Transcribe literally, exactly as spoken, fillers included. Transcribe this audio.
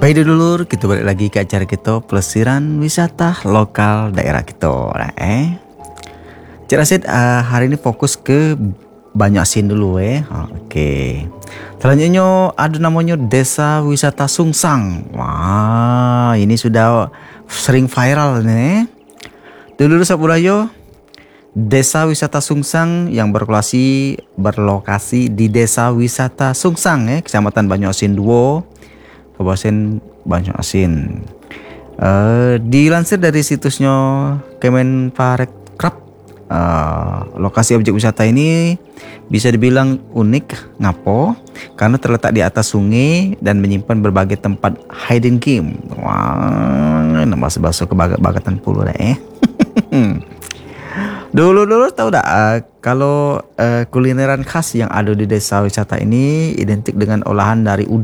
Baik dulur, kita balik lagi ke acara kita pelesiran wisata lokal daerah kita. Nah, eh, Cik Rasid uh, hari ini fokus ke banyak scene dulu eh. Ha, Okey. Selanjutnya ada namanya Desa Wisata Sungsang. Wah, ini sudah sering viral nih. Dulu Saburayo, Desa Wisata Sungsang yang berlokasi berlokasi di Desa Wisata Sungsang eh, Kecamatan Banyu-Asin dua, Kabupaten Banyu-Asin. Uh, dilansir dari situsnya Kemenparekraf, uh, lokasi objek wisata ini bisa dibilang unik. Ngapo? Karena terletak di atas sungai dan menyimpan berbagai tempat hidden game. Wah, nambah bahasa kebagat-bagatan puluh dah eh. Dulu-dulu tahu tak uh, kalau uh, kulineran khas yang ada di desa wisata ini identik dengan olahan dari udang.